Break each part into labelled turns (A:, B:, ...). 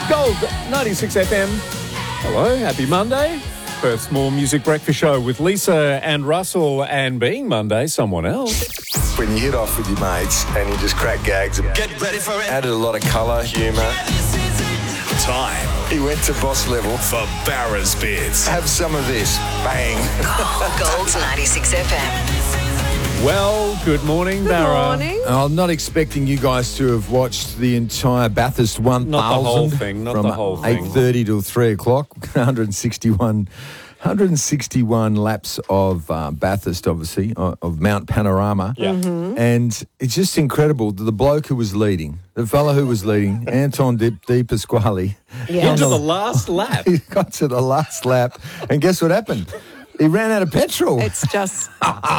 A: Gold 96 FM. Hello, happy Monday. Perth's More Music Breakfast Show with Lisa and Russell, and being Monday, someone else.
B: When you hit off with your mates and you just crack gags,
C: Get ready for it.
B: added a lot of colour, humour.
C: Time
B: He went to boss level.
C: for Barra's Bits.
B: Have some of this. Bang.
D: Gold 96 FM.
A: Well, good morning, Barra.
E: Morning.
F: I'm not expecting you guys to have watched the entire Bathurst 1000
A: Not the whole thing, not
F: from
A: the whole thing.
F: 8:30 till 3 o'clock. 161 laps of Bathurst, obviously, of Mount Panorama.
A: Yeah.
F: And it's just incredible that the bloke who was leading, the fellow who was leading, Anton Di Pasquale,
A: Into the last lap.
F: he got to the last lap, and guess what happened? He ran out of petrol.
E: It's just,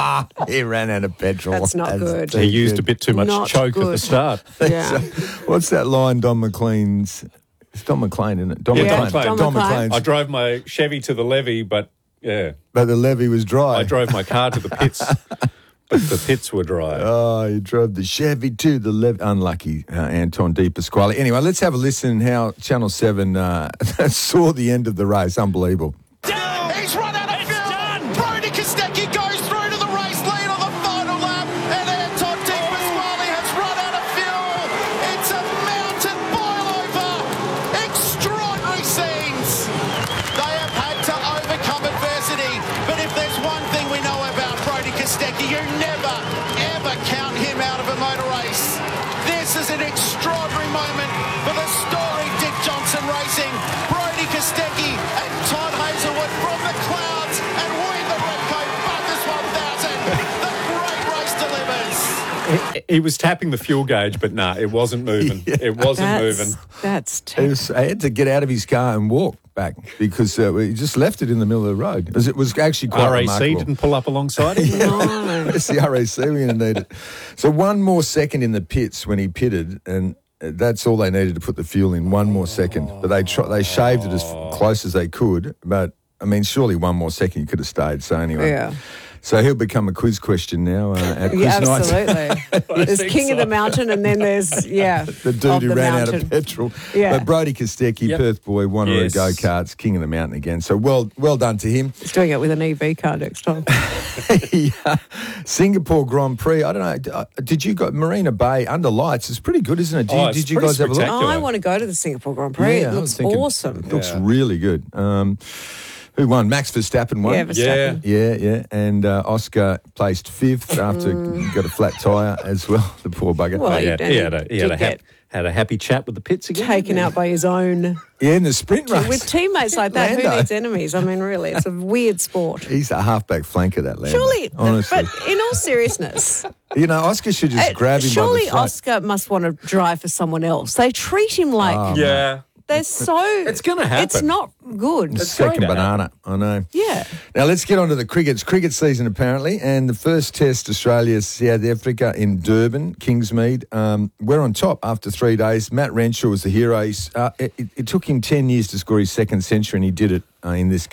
F: He ran out of petrol.
E: That's not good.
A: He used a bit too much
E: Not
A: choke at the
E: good.
A: start.
E: yeah.
F: What's that line Don McLean's? It's Don McLean, isn't it? Don
A: Yeah,
F: McLean.
A: Don
E: McLean.
A: I drove my Chevy to the levee, but yeah,
F: But the levee was dry.
A: I drove my car to the pits, but the pits were dry.
F: Oh, you drove the Chevy to the levee. Unlucky, Anton Di Pasquale. Anyway, let's have a listen how Channel 7 saw the end of the race. Unbelievable.
G: He's run out of fuel. Brody Kostecki goes through to the race lead on the final lap, and Anton Di Pasquale has run out of fuel. It's a mountain boil-over. Extraordinary scenes. They have had to overcome adversity, but if there's one thing we know about Brody Kostecki, you never, ever count him out of a motor race. This is an extraordinary moment for the storied Dick Johnson Racing. Brody Kostecki and Todd Hazelwood from the clouds and win the Redcoat Bathurst 1000. The great race delivers.
A: He was tapping the fuel gauge, but nah, it wasn't moving. It wasn't moving.
E: That's
F: I had to get out of his car and walk back because he just left it in the middle of the road. It was actually quite
A: RAC
F: remarkable.
A: didn't pull up alongside him.
E: no.
F: It's the RAC, we're going to need it. So one more second in the pits when he pitted, and that's all they needed to put the fuel in, one more second. But they shaved it as close as they could. But, I mean, surely one more second you could have stayed. So anyway.
E: Yeah.
F: So he'll become a quiz question now at quiz
E: Yeah,
F: nights.
E: absolutely. There's
A: think
E: King of
A: so.
E: the Mountain, and then there's,
F: The dude who ran out of petrol.
E: Yeah.
F: But Brody Kostecki,
A: Yep.
F: Perth boy, Wanneroo
A: Yes.
F: go-karts, King of the Mountain again. So well done to him.
E: He's doing it with an EV car next time.
F: Yeah. Singapore Grand Prix. I don't know. Did you go Marina Bay under lights? It's pretty good, isn't it?
A: It's
F: Did you
A: pretty
F: guys have a look?
A: spectacular.
E: I want to go to the Singapore Grand Prix.
F: Yeah,
E: It
F: I was
E: looks
F: thinking-
E: awesome.
F: Looks really good. Who won? Max Verstappen won.
E: Yeah, Verstappen.
F: Yeah. And Oscar placed fifth after he got a flat tyre as well. The poor bugger.
E: Well,
A: He
E: did
A: had a happy chat with the pits again.
E: Taken out by his own.
F: Yeah, in the sprint race.
E: With teammates like that, who
F: Lando.
E: needs enemies? I mean, really, it's a weird sport.
F: He's a halfback flanker, that Lando.
E: Surely,
F: honestly.
E: but in all seriousness,
F: You know, Oscar should just grab him by
E: surely
F: the front.
E: Oscar must want to drive for someone else. They treat him like
A: Yeah.
E: they're so.
A: It's gonna happen.
E: It's not good.
F: Second
A: going to
F: banana, I know.
E: Yeah.
F: Now let's get on to the cricket. It's cricket season apparently, and the first test, Australia, South Africa in Durban, Kingsmead. We're on top after 3 days. Matt Renshaw was the hero. It took him 10 years to score his second century, and he did it in this game.